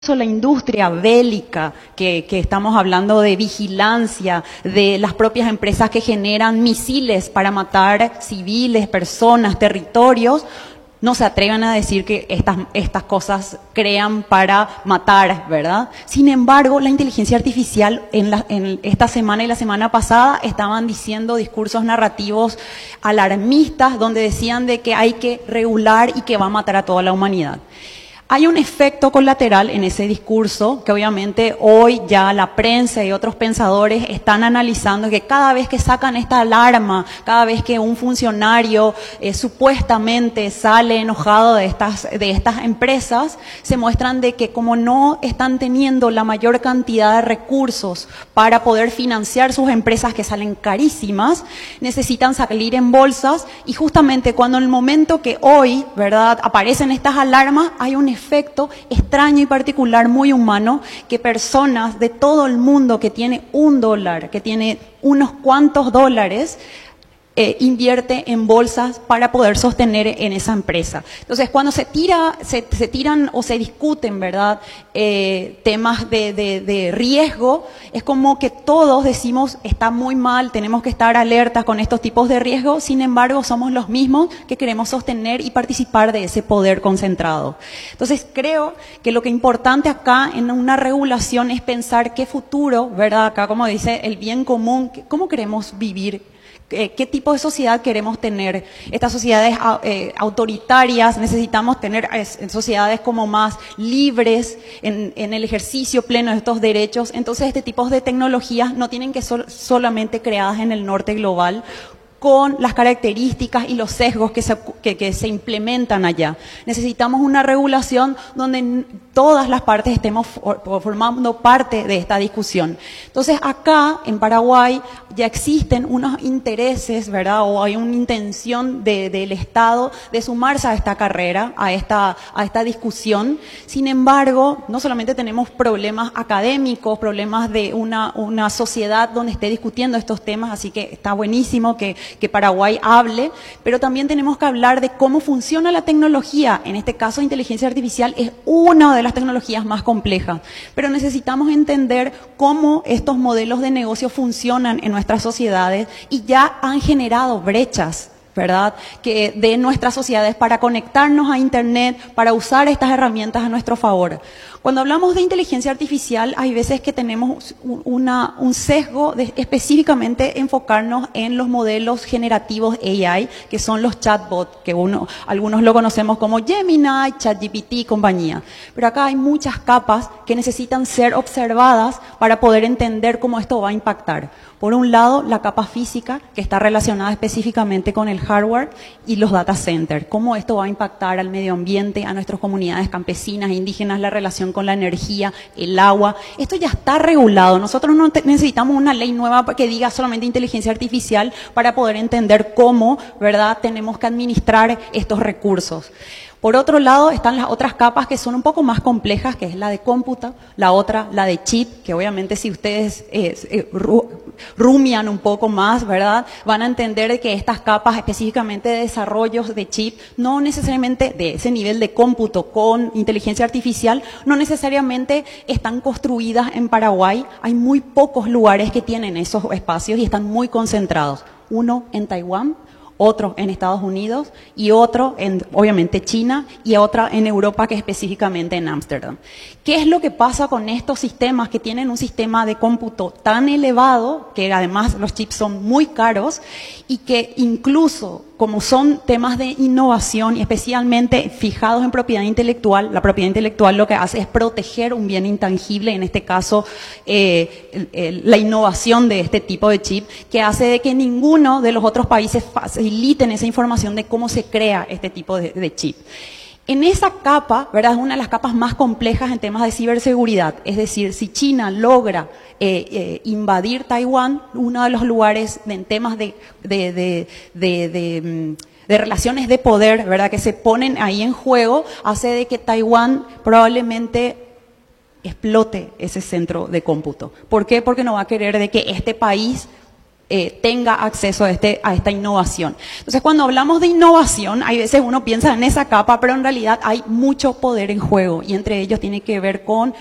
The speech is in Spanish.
la industria bélica, que estamos hablando de vigilancia, de las propias empresas que generan misiles para matar civiles, personas, territorios, no se atreven a decir que estas cosas crean para matar, ¿verdad? Sin embargo, la inteligencia artificial en esta semana y la semana pasada estaban diciendo discursos narrativos alarmistas donde decían de que hay que regular y que va a matar a toda la humanidad. Hay un efecto colateral en ese discurso que obviamente hoy ya la prensa y otros pensadores están analizando, que cada vez que sacan esta alarma, cada vez que un funcionario supuestamente sale enojado de estas empresas, se muestran de que como no están teniendo la mayor cantidad de recursos para poder financiar sus empresas que salen carísimas, necesitan salir en bolsas y justamente cuando en el momento que hoy, ¿verdad?, aparecen estas alarmas, hay un efecto extraño y particular muy humano que personas de todo el mundo que tiene $1, que tiene unos cuantos dólares, invierte en bolsas para poder sostener en esa empresa. Entonces, cuando se tiran o se discuten, ¿verdad?, temas de riesgo, es como que todos decimos, está muy mal, tenemos que estar alertas con estos tipos de riesgo, sin embargo, somos los mismos que queremos sostener y participar de ese poder concentrado. Entonces, creo que lo que es importante acá en una regulación es pensar qué futuro, ¿verdad?, acá como dice el bien común, cómo queremos vivir. ¿Qué tipo de sociedad queremos tener? Estas sociedades autoritarias, necesitamos tener sociedades como más libres en el ejercicio pleno de estos derechos. Entonces, este tipo de tecnologías no tienen que ser solamente creadas en el norte global, con las características y los sesgos que se implementan allá. Necesitamos una regulación donde todas las partes estemos formando parte de esta discusión. Entonces, acá en Paraguay ya existen unos intereses, ¿verdad?, o hay una intención del Estado de sumarse a esta carrera, a esta discusión. Sin embargo, no solamente tenemos problemas académicos, problemas de una sociedad donde esté discutiendo estos temas, así que está buenísimo que Paraguay hable, pero también tenemos que hablar de cómo funciona la tecnología. En este caso, inteligencia artificial es una de las tecnologías más complejas, pero necesitamos entender cómo estos modelos de negocio funcionan en nuestras sociedades y ya han generado brechas, ¿verdad?, que de nuestras sociedades para conectarnos a Internet, para usar estas herramientas a nuestro favor. Cuando hablamos de inteligencia artificial, hay veces que tenemos un sesgo de específicamente enfocarnos en los modelos generativos AI, que son los chatbots, que algunos lo conocemos como Gemini, ChatGPT y compañía. Pero acá hay muchas capas que necesitan ser observadas para poder entender cómo esto va a impactar. Por un lado, la capa física, que está relacionada específicamente con el hardware y los data centers. Cómo esto va a impactar al medio ambiente, a nuestras comunidades campesinas, indígenas, la relación con la energía, el agua. Esto ya está regulado. Nosotros no necesitamos una ley nueva que diga solamente inteligencia artificial para poder entender cómo, ¿verdad?, tenemos que administrar estos recursos. Por otro lado, están las otras capas que son un poco más complejas, que es la de cómputa, la otra, la de chip, que obviamente si ustedes rumian un poco más, ¿verdad?, van a entender que estas capas específicamente de desarrollos de chip, no necesariamente de ese nivel de cómputo con inteligencia artificial, no necesariamente están construidas en Paraguay. Hay muy pocos lugares que tienen esos espacios y están muy concentrados. Uno en Taiwán, otro en Estados Unidos y otro en, obviamente, China y otra en Europa, que es específicamente en Ámsterdam. ¿Qué es lo que pasa con estos sistemas que tienen un sistema de cómputo tan elevado, que además los chips son muy caros y que incluso como son temas de innovación y especialmente fijados en propiedad intelectual, la propiedad intelectual lo que hace es proteger un bien intangible, en este caso la innovación de este tipo de chip, que hace de que ninguno de los otros países faciliten esa información de cómo se crea este tipo de chip. En esa capa, ¿verdad?, es una de las capas más complejas en temas de ciberseguridad. Es decir, si China logra invadir Taiwán, uno de los lugares en temas de relaciones de poder, ¿verdad?, que se ponen ahí en juego, hace de que Taiwán probablemente explote ese centro de cómputo. ¿Por qué? Porque no va a querer de que este país tenga acceso a esta innovación. Entonces, cuando hablamos de innovación, hay veces uno piensa en esa capa, pero en realidad hay mucho poder en juego y entre ellos tiene que ver con